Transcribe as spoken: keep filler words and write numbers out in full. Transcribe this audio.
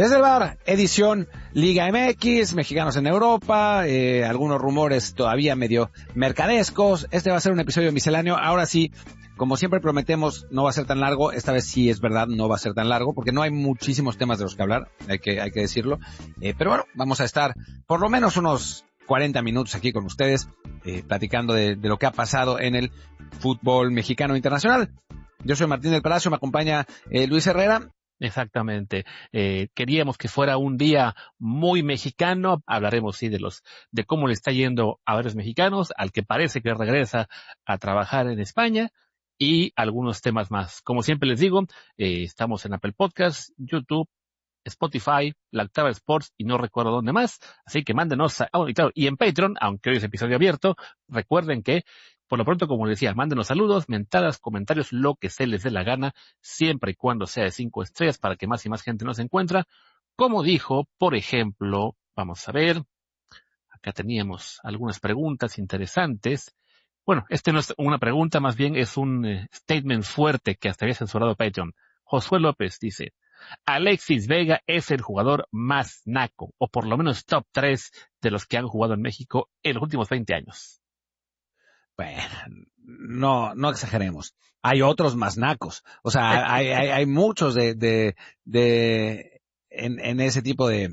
Desde el bar, edición Liga M X, mexicanos en Europa, eh, algunos rumores todavía medio mercadescos. Este va a ser un episodio misceláneo. Ahora sí, como siempre prometemos, no va a ser tan largo. Esta vez sí es verdad, no va a ser tan largo, porque no hay muchísimos temas de los que hablar, hay que, hay que decirlo. Eh, pero bueno, vamos a estar por lo menos unos cuarenta minutos aquí con ustedes, eh, platicando de, de lo que ha pasado en el fútbol mexicano internacional. Yo soy Martín del Palacio, me acompaña eh, Luis Herrera. Exactamente. Eh, queríamos que fuera un día muy mexicano. Hablaremos, sí, de los, de cómo le está yendo a varios mexicanos, al que parece que regresa a trabajar en España y algunos temas más. Como siempre les digo, eh, estamos en Apple Podcasts, YouTube, Spotify, La Octava Sports y no recuerdo dónde más. Así que mándenos, a, oh, y, claro, y en Patreon, aunque hoy es episodio abierto, recuerden que por lo pronto, como les decía, mándenos saludos, mentadas, comentarios, lo que se les dé la gana, siempre y cuando sea de cinco estrellas para que más y más gente nos encuentra. Como dijo, por ejemplo, vamos a ver, acá teníamos algunas preguntas interesantes. Bueno, este no es una pregunta, más bien es un eh, statement fuerte que hasta había censurado Patreon. Josué López dice: Alexis Vega es el jugador más naco, o por lo menos top tres de los que han jugado en México en los últimos veinte años. Bueno, no, no exageremos. Hay otros más nacos. O sea, hay, hay, hay muchos de, de, de, en, en ese tipo de,